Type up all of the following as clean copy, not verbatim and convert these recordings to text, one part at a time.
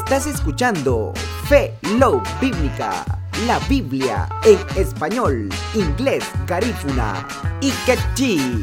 Estás escuchando Fe, Love Bíblica, la Biblia en español, inglés, garífuna y quechí.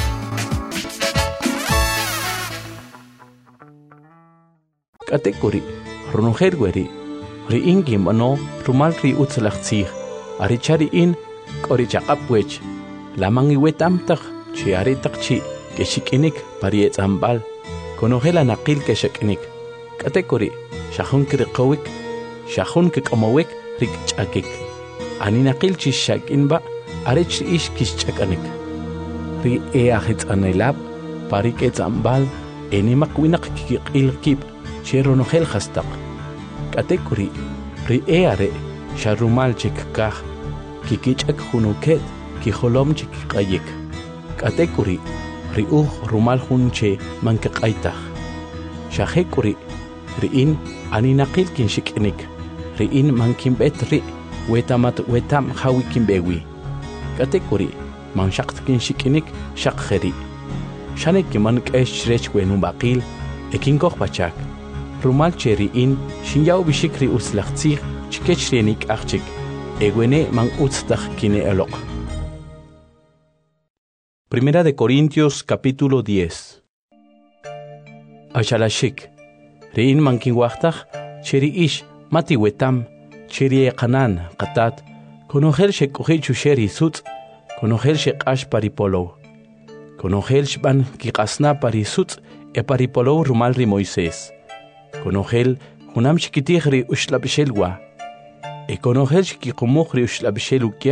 Kategori runuher weri ri ingi mano rumal ri utzlachtzig ari chari in kori chaqapwech lamangi wetamtaq chi ari taqchi keshikinik pariet ambal konogela naqil keshikinik kategori shahun kriqowik shahun kikamowik rik chakik ani naqil chi shakinba ari chi ish kishchakanik ri ahit anelab pariket ambal enimak winak kikilkib Chero nogel hastaq kategori ri eare sharumal chikkah kikichak hunuket ki holom chikkayik kategori ri rumal hunche mankaqaitah shahekuri ri in aninaqil kin shiknik ri in mankimbet ri wetam hawikin bewi kategori manshaqt kin shiknik shakheri shanek man kesh rech wenu baqil ekinkoh pachak Rumal cheri in shinyao bishikri uslachtzig chikechrenik achik egwene man utztach kine elok. Primera de Corintios capítulo 10. Ashalashik rein man kinwachtach cheri ish mati wetam cheri qanan qatat konogel shekogel chusheri sut konogel shekash paripolo konogel shban kiqasna parisut e paripolo rumal ri Moisés Konogel hunam chikitigri ushlabshelwa e konogel chikiqumugri ushlabshelukia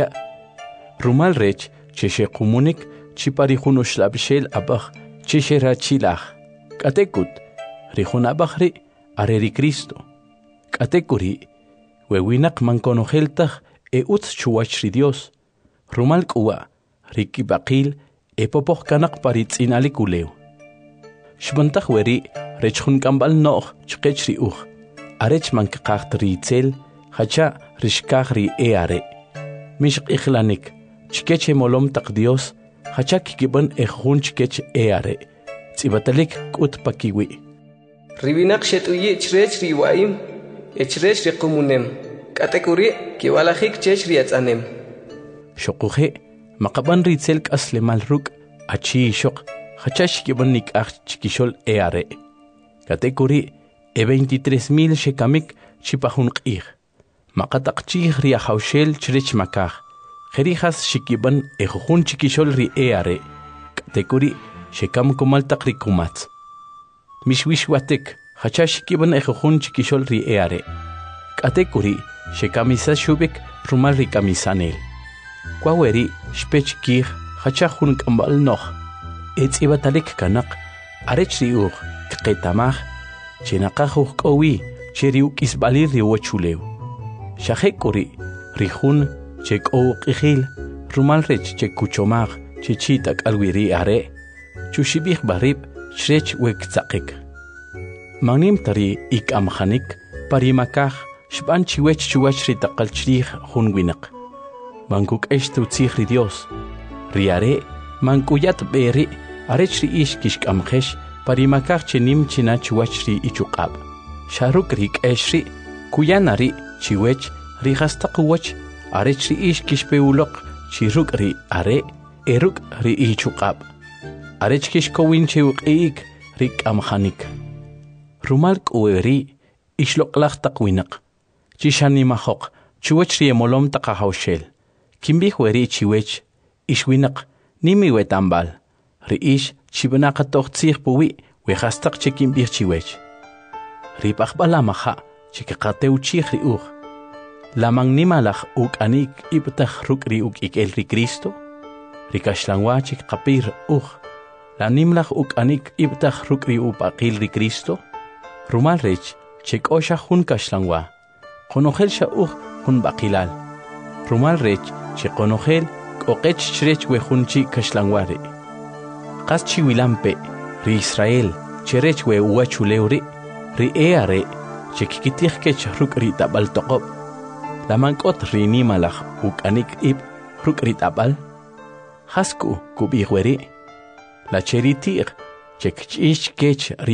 rumal rech cheshe qumunik chipari hun ushlabshel abaj cheshe rachilaj katekut rihun abajri areri Cristo katekuri wewinak man konogeltaj e utz chuachri Dios rumal kuwa rikibaqil e popoj kanak paritzinalikuleu Shbantaj weri rechun kambal noch chqechri arech man qaqtritzel hacha rishkagri eare mish ikhlanik chkeche molom taq Dios hacha kikiban ejun chkech eare tsibatalik kut pakiwi ribinak shetuyi chrech riwaim echrech riqumunem kategori kiwalajik chech riatsanem shoquje maqaban ritzel kaslemal ruk achi shoq Hachash kibanik ach chikishol eare. Kategori e 23,000 shekamik chipahun qih. Maqataq chih ria haushel chrech makah. Jerijas shikiban e jujun chikishol ri eare. Kategori shekam kumal taqri kumat. Mishwish watek hachash kiban e jujun chikishol ri eare. Kategori shekamisa shubik rumal ri kamisanel. Kwaweri shpech kih hachahun kambal noh. Etsibatalik kanak arech riuq qetamaj chinaqajuq q'owi cheriuq isbalir riwachuleu shajekuri rijun chek'ow q'ijil rumal rech chekuchomaj chichita k'alwiri are chushibij barib chrech wektzaqik magnim tari ik'amjanik parimakaj xb'an chiwech chuwach ritaqal chrij jun winaq mankuk'ex tutzij ri Dios riare mankuyat beri arech ri ish kishkamjesh parimakaj chenim china chuwach ri ichuqab sharuk ri k'exri kuyanari chiwech ri hastaqwach arech ri ish kishpeuloq chiruk ri are eruk ri ichuqab arech kishkowin chiwq'ik ri k'amjanik rumal k'uweri ishloqlaj taqwinaq chishanimajoq chuwach ri emolom taqajawshel kimbij weri chiwech ishwinaq nimi wetambal ri ish chibnaqa toqtzij puwi wejastaq chikimbij chiwech ri paqbala maja chikiqateu chij ri lamang nimalaj uk'anik ibtaj ruk' ri uk'ikel ri Cristo ri kaxlanwa chikqapir la nimlaj uk'anik ibtaj ruk' ri upaqil ri Cristo rumal rech chik'oxa jun kaxlanwa qonojel xa jun baqilal rumal rech chiqonojel k'oqech chrech wejun chi kaxlanwari qas chiwilampe ri Israel cherech we uwachulewri ri eare chikikitij kech ruk' ri tab'al toqob lamank'ot ri nimalaj uk'anik ib ruk' ri tab'al jasku kub'ij weri la cheriti'q chekch'ix kech ri